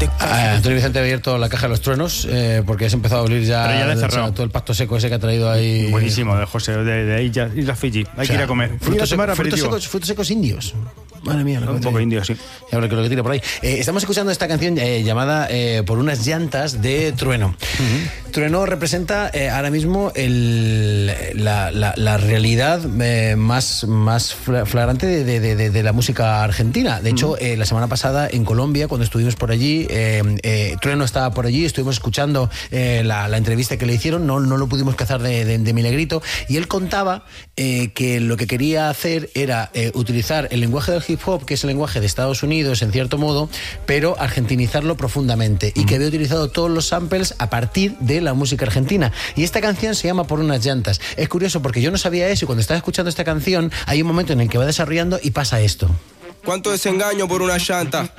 Antonio Vicente ha abierto la caja de los truenos porque has empezado a abrir ya todo el pacto seco ese que ha traído ahí. Buenísimo, de José, de Isla Fiji. Hay que ir a comer. Frutos secos indios. Madre mía, un poco indio, sí. Ya lo que tira por ahí. Estamos escuchando esta canción llamada Por unas llantas de Trueno. Trueno representa ahora mismo la realidad más flagrante de la música argentina. De hecho, la semana pasada en Colombia, cuando estuvimos por allí, Trueno estaba por allí, estuvimos escuchando la entrevista que le hicieron, no lo pudimos cazar de milagrito, y él contaba que lo que quería hacer era utilizar el lenguaje del hip hop, que es el lenguaje de Estados Unidos en cierto modo, pero argentinizarlo profundamente, y que había utilizado todos los samples a partir de la música argentina. Y esta canción se llama Por unas llantas. Es curioso porque yo no sabía eso, y cuando estaba escuchando esta canción hay un momento en el que va desarrollando y pasa esto. ¿Cuánto desengaño por una llanta?